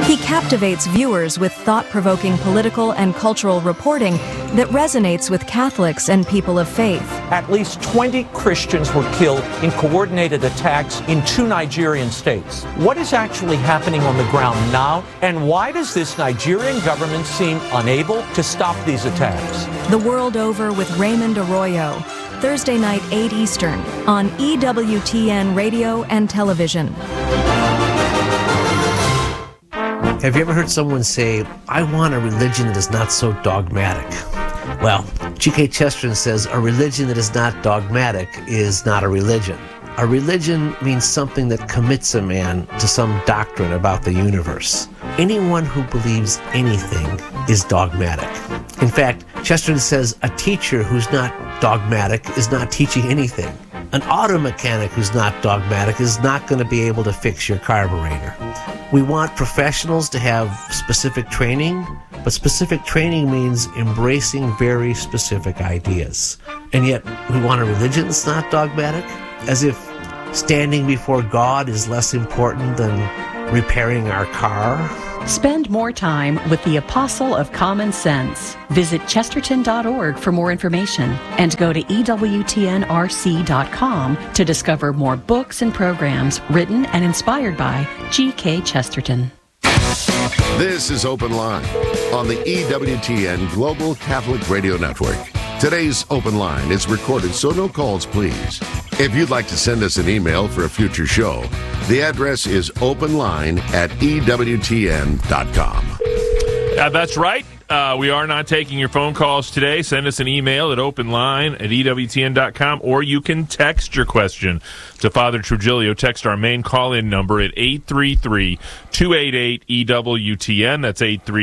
He captivates viewers with thought-provoking political and cultural reporting that resonates with Catholics and people of faith. At least 20 Christians were killed in coordinated attacks in 2 Nigerian states. What is actually happening on the ground now, and why does this Nigerian government seem unable to stop these attacks? The World Over with Raymond Arroyo, Thursday night, 8 Eastern, on EWTN Radio and Television. Have you ever heard someone say, I want a religion that is not so dogmatic? Well, G.K. Chesterton says a religion that is not dogmatic is not a religion. A religion means something that commits a man to some doctrine about the universe. Anyone who believes anything is dogmatic. In fact, Chesterton says a teacher who's not dogmatic is not teaching anything. An auto mechanic who's not dogmatic is not going to be able to fix your carburetor. We want professionals to have specific training, but specific training means embracing very specific ideas. And yet, we want a religion that's not dogmatic, as if standing before God is less important than repairing our car. Spend more time with the Apostle of Common Sense. Visit chesterton.org for more information and go to EWTNRC.com to discover more books and programs written and inspired by G.K. Chesterton. This is Open Line on the EWTN Global Catholic Radio Network. Today's Open Line is recorded, so no calls, please. If you'd like to send us an email for a future show, the address is openline@EWTN.com. That's right. We are not taking your phone calls today. Send us an email at openline@EWTN.com, or you can text your question to Father Trujillo. Text our main call-in number at 833-288-EWTN. That's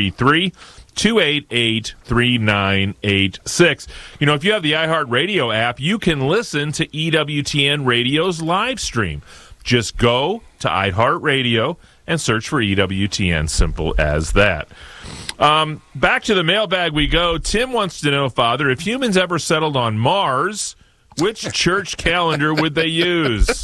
833-288-3986. You know, if you have the iHeartRadio app, you can listen to EWTN Radio's live stream. Just go to iHeartRadio and search for EWTN. Simple as that. Back to the mailbag we go. Tim wants to know, Father, if humans ever settled on Mars, which church calendar would they use?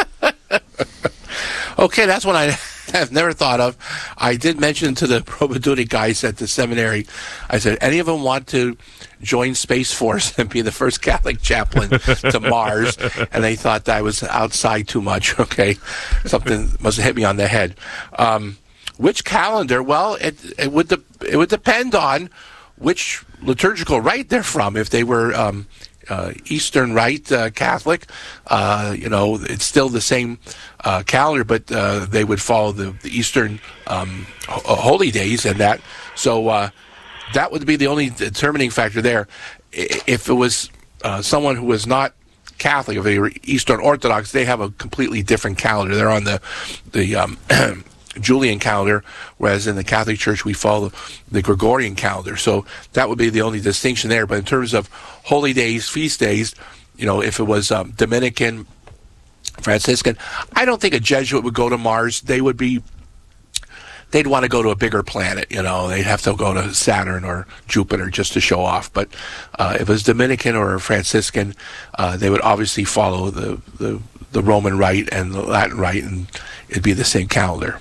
Okay, that's one I have never thought of. I did mention to the Proba Duty guys at the seminary, I said, any of them want to join Space Force and be the first Catholic chaplain to Mars? And they thought that I was outside too much. Okay, something must have hit me on the head. Which calendar? Well, it would depend on which liturgical rite they're from. If they were Eastern Rite Catholic, it's still the same calendar, but they would follow the Eastern holy days and that. So that would be the only determining factor there. If it was someone who was not Catholic, if they were Eastern Orthodox, they have a completely different calendar. They're on the Julian calendar, whereas in the Catholic Church we follow the Gregorian calendar. So that would be the only distinction there. But in terms of holy days, feast days, if it was Dominican, Franciscan, I don't think a Jesuit would go to Mars. They'd want to go to a bigger planet. They'd have to go to Saturn or Jupiter just to show off. But if it was Dominican or Franciscan, they would obviously follow the Roman Rite and the Latin Rite, and it'd be the same calendar.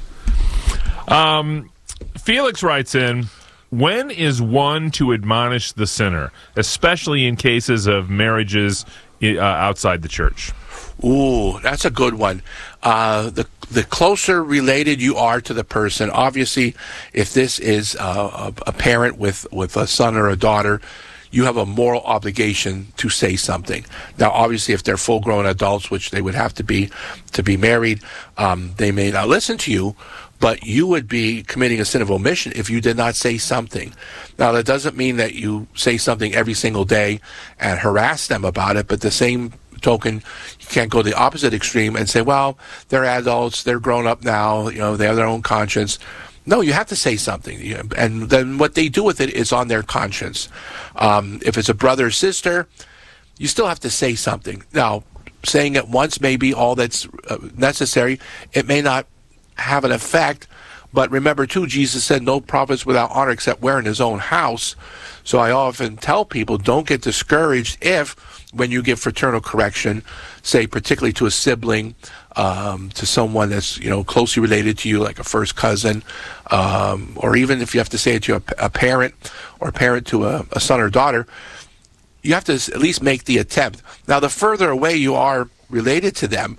Felix writes in, when is one to admonish the sinner, especially in cases of marriages outside the church? Ooh, that's a good one. The closer related you are to the person, obviously, if this is a parent with a son or a daughter, you have a moral obligation to say something. Now, obviously, if they're full-grown adults, which they would have to be married, they may not listen to you, but you would be committing a sin of omission if you did not say something. Now, that doesn't mean that you say something every single day and harass them about it, but the same token, you can't go the opposite extreme and say, well, they're adults, they're grown up now, they have their own conscience. No, you have to say something, and then what they do with it is on their conscience. If it's a brother or sister, you still have to say something. Now, saying it once may be all that's necessary. It may not have an effect, but remember, too, Jesus said no prophet's without honor except where in his own house. So I often tell people, don't get discouraged if, when you give fraternal correction, say particularly to a sibling, to someone that's closely related to you, like a first cousin, or even if you have to say it to a parent or a parent to a son or daughter, you have to at least make the attempt. Now, the further away you are related to them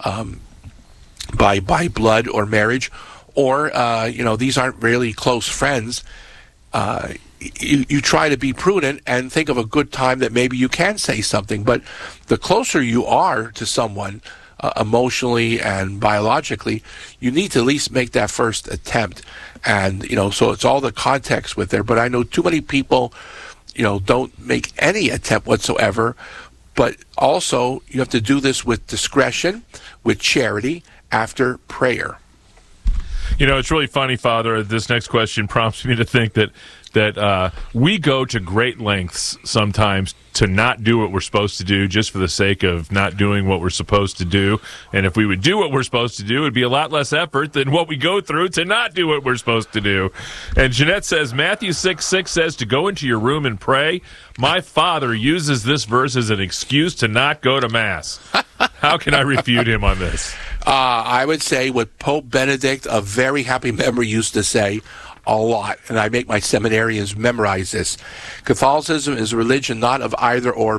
by blood or marriage, or these aren't really close friends, you try to be prudent and think of a good time that maybe you can say something. But the closer you are to someone emotionally and biologically, you need to at least make that first attempt. And so it's all the context with there. But I know too many people don't make any attempt whatsoever. But also you have to do this with discretion, with charity, after prayer. It's really funny, Father. This next question prompts me to think that we go to great lengths sometimes to not do what we're supposed to do just for the sake of not doing what we're supposed to do. And if we would do what we're supposed to do, it'd be a lot less effort than what we go through to not do what we're supposed to do. And Jeanette says, Matthew 6:6 says to go into your room and pray. My father uses this verse as an excuse to not go to Mass. How can I refute him on this? I would say what Pope Benedict, a very happy memory, used to say a lot, and I make my seminarians memorize this. Catholicism is a religion not of either or,